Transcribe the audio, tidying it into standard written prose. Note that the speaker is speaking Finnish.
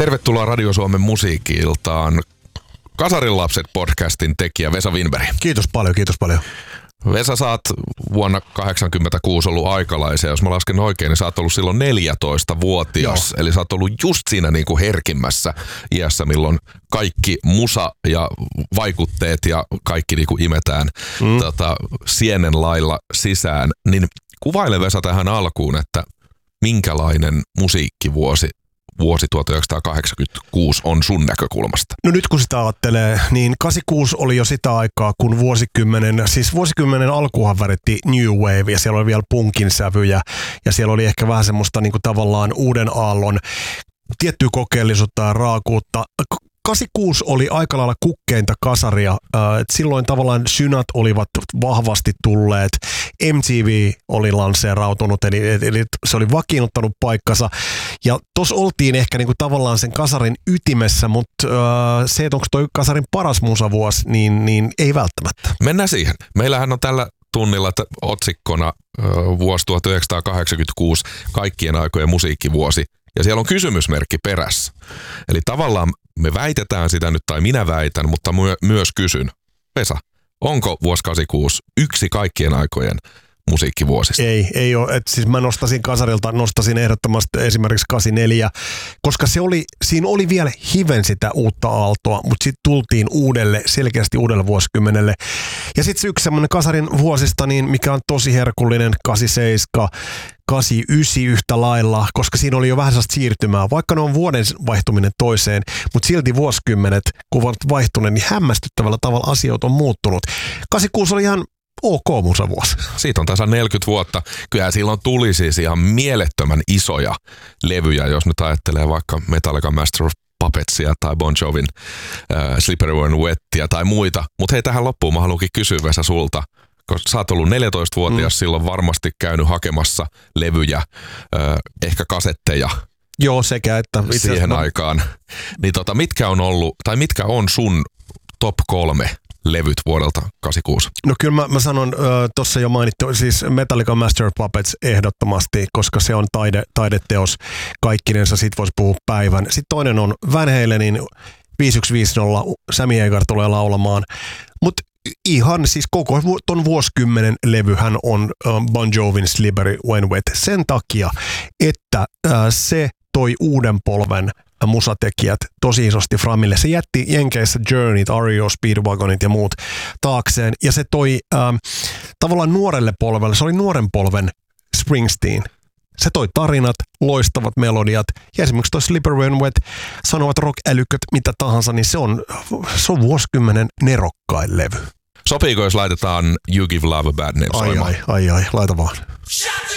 Tervetuloa Radio Suomen musiikki-iltaan. Kasarin lapset podcastin tekijä Vesa Winberg. Kiitos paljon. Vesa, sä oot vuonna 1986 ollut aikalaisia. Jos mä lasken oikein, niin sä oot ollut silloin 14-vuotias. Joo. Eli sä oot ollut just siinä niin kuin herkimmässä iässä, milloin kaikki musa ja vaikutteet ja kaikki niin kuin imetään sienen lailla sisään. Niin kuvaile, Vesa, tähän alkuun, että minkälainen musiikkivuosi vuosi 1986 on sun näkökulmasta? No nyt kun sitä ajattelee, niin 86 oli jo sitä aikaa, kun vuosikymmenen alkuhan väritti New Wave ja siellä oli vielä punkin sävyjä ja siellä oli ehkä vähän semmoista niin kuin tavallaan uuden aallon tiettyä kokeellisuutta ja raakuutta. 86 oli aika lailla kukkeinta kasaria. Silloin tavallaan synat olivat vahvasti tulleet. MTV oli lanseerautunut, eli se oli vakiinnuttanut paikkansa. Ja tuossa oltiin ehkä niinku tavallaan sen kasarin ytimessä, mutta se, että onko toi kasarin paras musavuosi, niin ei välttämättä. Mennään siihen. Meillähän on tällä tunnilla otsikkona vuosi 1986, kaikkien aikojen musiikkivuosi. Ja siellä on kysymysmerkki perässä. Eli tavallaan me väitetään sitä nyt, tai minä väitän, mutta myös kysyn. Vesa, onko vuosi 86 yksi kaikkien aikojen musiikkivuosista? Ei ole. Siis mä nostasin ehdottomasti esimerkiksi 84, koska siinä oli vielä hiven sitä uutta aaltoa, mutta sitten tultiin selkeästi uudelle vuosikymmenelle. Ja sitten yksi semmoinen kasarin vuosista, niin mikä on tosi herkullinen, 87, 89 yhtä lailla, koska siinä oli jo vähän sellaista siirtymää, vaikka ne on vuoden vaihtuminen toiseen, mutta silti vuosikymmenet, kun ovat vaihtuneet, niin hämmästyttävällä tavalla asiat on muuttunut. 86 oli ihan ok musavuosi. Siitä on tasan 40 vuotta. Kyllähän silloin tuli siis ihan mielettömän isoja levyjä, jos nyt ajattelee vaikka Metallica Master of Puppetsia tai Bon Jovin Slippery When Wettia tai muita. Mutta hei, tähän loppuun mä haluankin kysyä, Vesa, sulta. Koska sä oot ollut 14-vuotias, silloin varmasti käynyt hakemassa levyjä, ehkä kasetteja. Joo, sekä että siihen aikaan. Niin mitkä on sun top 3 levyt vuodelta 86? No kyllä mä sanon, tuossa jo mainittu, siis Metallica Master of Puppets ehdottomasti, koska se on taideteos kaikkinensa, sit voisi puhua päivän. Sitten toinen on Van Halenin 5150, Sammy Hagar tulee laulamaan, mutta ihan siis koko ton vuosikymmenen levyhän on Bon Jovin Slippery When Wet sen takia, että se toi uuden polven musatekijät tosi isosti framille. Se jätti Jenkeissä Journeyt, REO, Speedwagonit ja muut taakseen ja se toi tavallaan nuorelle polvelle, se oli nuoren polven Springsteen. Se toi tarinat, loistavat melodiat ja esimerkiksi toi Slippery When Wet, sanovat rock-älyköt, mitä tahansa, niin se on vuosikymmenen nerokkain levy. Sopiiko, jos laitetaan You Give Love a Bad Name soimaan? Ai, laita vaan.